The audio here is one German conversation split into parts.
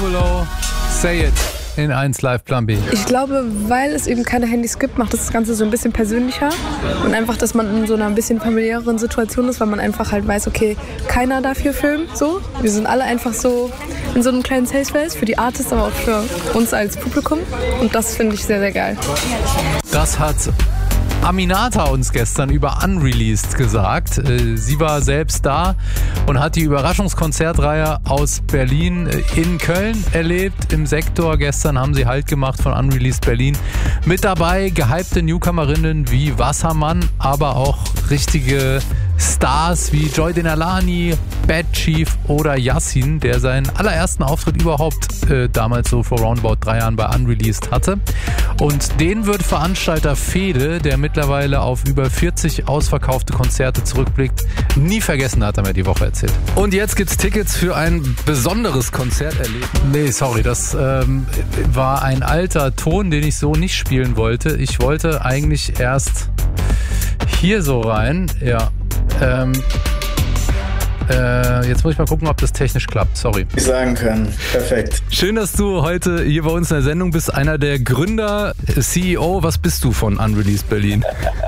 Buffalo, Say It in 1 Live Plan B. Ich glaube, weil es eben keine Handys gibt, macht das Ganze so ein bisschen persönlicher und einfach, dass man in so einer ein bisschen familiäreren Situation ist, weil man einfach halt weiß, okay, keiner darf hier filmen, so. Wir sind alle einfach so in so einem kleinen Safe Space für die Artists, aber auch für uns als Publikum und das finde ich sehr, sehr geil. Das hat Aminata uns gestern über Unreleased gesagt. Sie war selbst da und hat die Überraschungskonzertreihe aus Berlin in Köln erlebt. Im Sektor gestern haben sie Halt gemacht von Unreleased Berlin. Mit dabei gehypte Newcomerinnen wie Wassermann, aber auch richtige Stars wie Joy Denalani, Bad Chief oder Yassin, der seinen allerersten Auftritt überhaupt damals so vor roundabout 3 Jahren bei Unreleased hatte. Und den wird Veranstalter Fede, der mittlerweile auf über 40 ausverkaufte Konzerte zurückblickt, nie vergessen, hat er mir die Woche erzählt. Und jetzt gibt's Tickets für ein besonderes Konzerterlebnis. Nee, sorry, das war ein alter Ton, den ich so nicht spielen wollte. Ich wollte eigentlich erst hier so rein, ja. Jetzt muss ich mal gucken, ob das technisch klappt. Sorry. Ich sagen können. Perfekt. Schön, dass du heute hier bei uns in der Sendung bist. Einer der Gründer, CEO. Was bist du von Unreleased Berlin?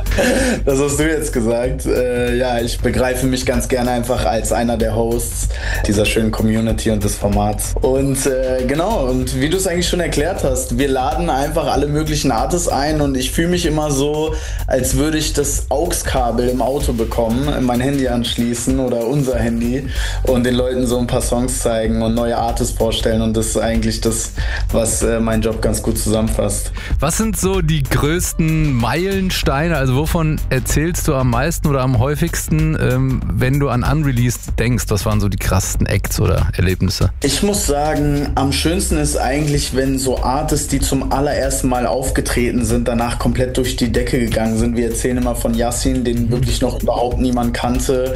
Das hast du jetzt gesagt. Ja, ich begreife mich ganz gerne einfach als einer der Hosts dieser schönen Community und des Formats. Und genau, und wie du es eigentlich schon erklärt hast, wir laden einfach alle möglichen Artists ein und ich fühle mich immer so, als würde ich das AUX-Kabel im Auto bekommen, mein Handy anschließen oder unser Handy und den Leuten so ein paar Songs zeigen und neue Artists vorstellen und das ist eigentlich das, was meinen Job ganz gut zusammenfasst. Was sind so die größten Meilensteine, also wovon erzählst du am meisten oder am häufigsten, wenn du an Unreleased denkst? Was waren so die krassesten Acts oder Erlebnisse? Ich muss sagen, am schönsten ist eigentlich, wenn so Artists, die zum allerersten Mal aufgetreten sind, danach komplett durch die Decke gegangen sind. Wir erzählen immer von Yassin, den wirklich noch überhaupt niemand kannte.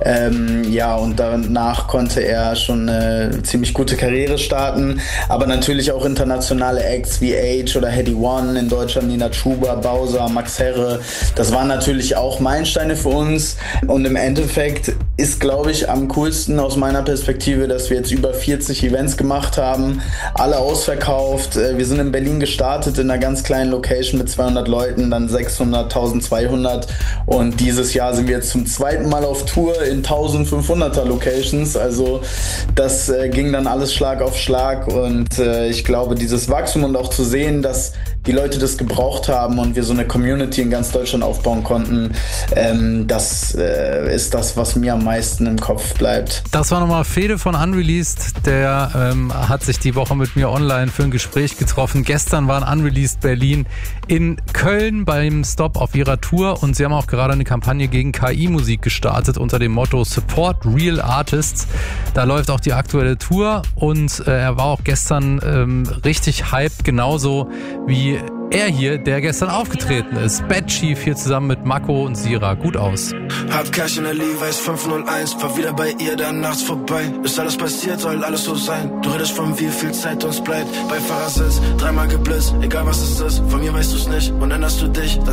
Ja, und danach konnte er schon eine ziemlich gute Karriere starten, aber natürlich auch internationale Acts wie Age oder Heady One, in Deutschland Nina Chuba, Bowser, Max Herre, das waren natürlich auch Meilensteine für uns und im Endeffekt ist, glaube ich, am coolsten aus meiner Perspektive, dass wir jetzt über 40 Events gemacht haben, alle ausverkauft, wir sind in Berlin gestartet in einer ganz kleinen Location mit 200 Leuten, dann 600, 1200 und dieses Jahr sind wir jetzt zum zweiten Mal auf Tour in 1500er Locations, also das ging dann alles Schlag auf Schlag und ich glaube, dieses Wachstum und auch zu sehen, dass die Leute das gebraucht haben und wir so eine Community in ganz Deutschland aufbauen konnten, das ist das, was mir am meisten im Kopf bleibt. Das war nochmal Fede von Unreleased, der hat sich die Woche mit mir online für ein Gespräch getroffen. Gestern waren Unreleased Berlin in Köln beim Stop auf ihrer Tour und sie haben auch gerade eine Kampagne gegen KI-Musik gestartet unter dem Motto Support Real Artists. Da läuft auch die aktuelle Tour und er war auch gestern richtig hyped, genauso wie er hier, der gestern aufgetreten ist. Bad Chief hier zusammen mit Mako und Sira. Gut aus. Hab Cash in der Levi's 501, war wieder bei ihr, dann nachts vorbei. Ist alles passiert, soll alles so sein. Du redest von wie viel Zeit uns bleibt. Bei Fahrersitz, 3-mal geblitzt, egal was es ist. Von mir weißt du's nicht und erinnerst du dich, dann